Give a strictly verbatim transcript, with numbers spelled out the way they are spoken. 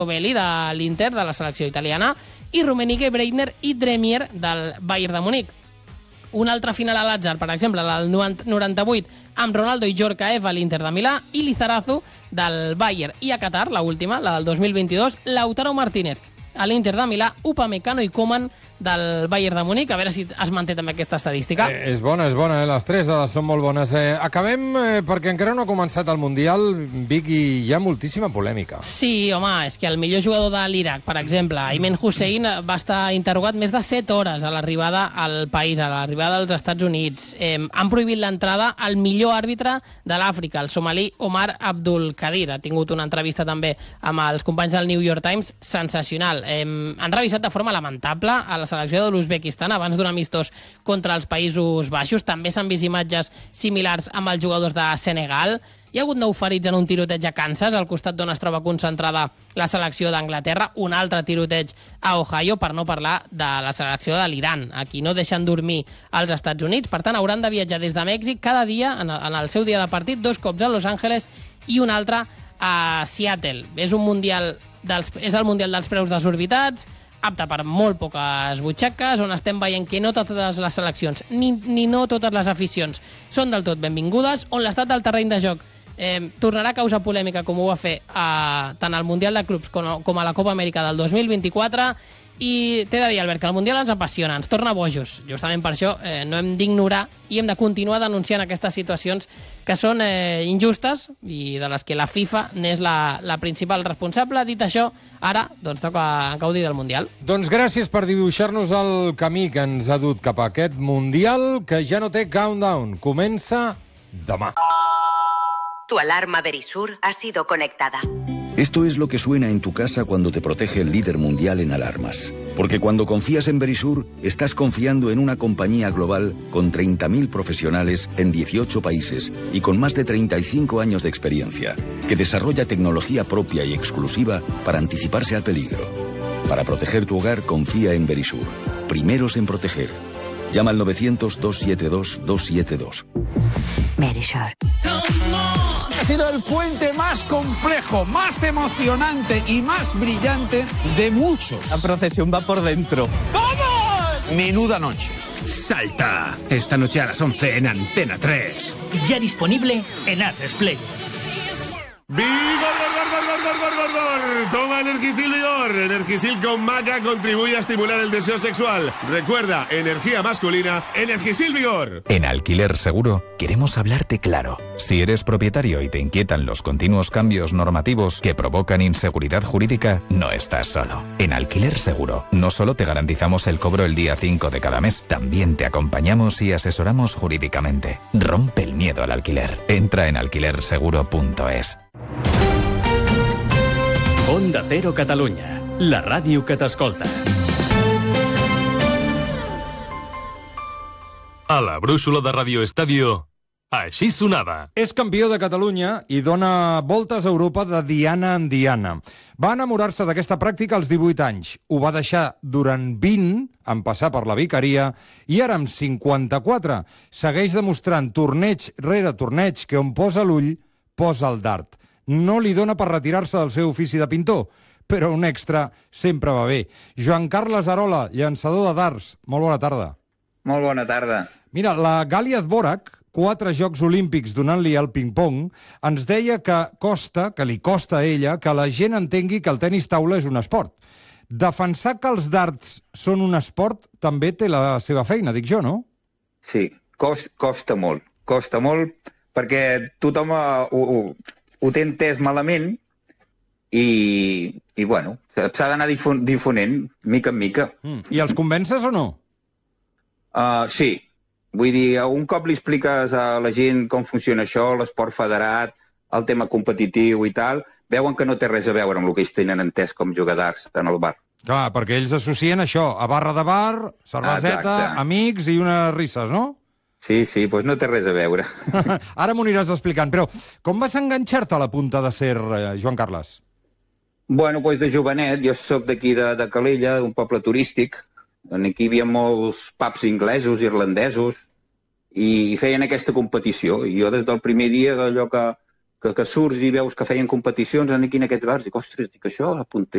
Belli de l'Inter, de la selecció italiana, i Rummenigge, Breitner i Dremier del Bayern de Munic. Una altra final a l'atzar, per exemple, la del noranta-vuit, amb Ronaldo i Djorkaeff a l'Inter de Milà i Lizarazu del Bayern. I a Qatar, la última, la del dos mil vint-i-dos, Lautaro Martínez a l'Inter de Milà, Upamecano i Koeman del Bayern de Munic. A veure si es manté també aquesta estadística. Eh, és bona, és bona, eh? Les tres dades són molt bones. Eh, acabem, eh, perquè encara no ha començat el Mundial, Vic, i hi ha moltíssima polèmica. Sí, home, és que el millor jugador de l'Iraq, per exemple, Aymen Hussein, va estar interrogat més de set hores a l'arribada al país, a l'arribada als Estats Units. Eh, han prohibit l'entrada al millor àrbitre de l'Àfrica, el somalí Omar Abdul Qadir. Ha tingut una entrevista també amb els companys del New York Times, sensacional. Eh, han revisat de forma lamentable a la selecció de l'Uzbekistan abans d'un amistós contra els Països Baixos. També s'han vist imatges similars amb els jugadors de Senegal. Hi ha hagut nou ferits en un tiroteig a Kansas, al costat d'on es troba concentrada la selecció d'Anglaterra. Un altre tiroteig a Ohio, per no parlar de la selecció de l'Iran, a qui no deixen dormir als Estats Units. Per tant, hauran de viatjar des de Mèxic cada dia, en el seu dia de partit, dos cops a Los Angeles i un altre a Seattle. És un mundial dels, és el mundial dels preus desorbitats, apte per molt poques butxaques, on estem veient que no totes les seleccions ni, ni no totes les aficions són del tot benvingudes, on l'estat del terreny de joc eh, tornarà a causar polèmica, com ho va fer a, tant al Mundial de Clubs com a, com a la Copa Amèrica del dos mil vint-i-quatre. I t'he de dir, Albert, que el Mundial ens apassiona, ens torna bojos. Justament per això eh, no hem d'ignorar i hem de continuar denunciant aquestes situacions que són eh, injustes i de les que la FIFA n'és la, la principal responsable. Dit això, ara doncs toca gaudir del Mundial. Doncs gràcies per dibuixar-nos el camí que ens ha dut cap a aquest Mundial, que ja no té countdown. Comença demà. Tu alarma Verisur ha sido conectada. Esto es lo que suena en tu casa cuando te protege el líder mundial en alarmas. Porque cuando confías en Verisur, estás confiando en una compañía global con treinta mil profesionales en dieciocho países y con más de treinta y cinco años de experiencia, que desarrolla tecnología propia y exclusiva para anticiparse al peligro. Para proteger tu hogar, confía en Verisur. Primeros en proteger. Llama al novecientos, dos siete dos, dos siete dos. Verisur. Ha sido el puente más complejo, más emocionante y más brillante de muchos. La procesión va por dentro. ¡Vamos! Menuda noche. Salta. Esta noche a las once en Antena tres. Ya disponible en Atresplayer. Play. ¡Vigor, gor, gor, gor, gor, gor, gor, gor! Toma Energisil Vigor. Energisil con maca contribuye a estimular el deseo sexual. Recuerda, energía masculina, Energisil Vigor. En Alquiler Seguro queremos hablarte claro. Si eres propietario y te inquietan los continuos cambios normativos que provocan inseguridad jurídica, no estás solo. En Alquiler Seguro no solo te garantizamos el cobro el día cinco de cada mes, también te acompañamos y asesoramos jurídicamente. Rompe el miedo al alquiler. Entra en alquiler seguro punto es. Onda Cero Catalunya, la ràdio que t'escolta. A la brúixola de Radio Estadio, així sonava. És campió de Catalunya i dona voltes a Europa de diana en diana. Va enamorar-se d'aquesta pràctica als divuit anys. Ho va deixar durant vint, en passar per la vicaria, i ara amb cinquanta-quatre segueix demostrant torneig rere torneig que on posa l'ull, posa el dart. No li dona per retirar-se del seu ofici de pintor, però un extra sempre va bé. Joan Carles Arola, llançador de darts. Molt bona tarda. Molt bona tarda. Mira, la Gàlia Dvorak, quatre Jocs Olímpics donant-li el ping-pong, ens deia que costa, que li costa a ella, que la gent entengui que el tenis taula és un esport. Defensar que els darts són un esport també té la seva feina, dic jo, no? Sí, cost, costa molt. Costa molt perquè tothom ho, ho, ho té entès malament i, i bueno, s'ha d'anar difon, difonent mica en mica. Mm. I els convences o no? Uh, sí. Vull dir, un cop li expliques a la gent com funciona això, l'esport federat, el tema competitiu i tal, veuen que no té res a veure amb el que ells tenen entès com jugar darts en el bar. Clar, perquè ells associen això a barra de bar, cerveseta, Exacte. amics i unes risses, no? Sí, sí, doncs no té res a veure. Ara m'ho aniràs explicant, però com vas enganxar-te a la punta de ser, eh, Joan Carles? Bueno, doncs de jovenet, jo soc d'aquí de, de Calella, un poble turístic. Aquí hi havia molts pubs inglesos, irlandesos, i feien aquesta competició. I jo des del primer dia, allò que, que, que surts i veus que feien competicions aquí en aquests bars, dic, ostres, dic això, apunta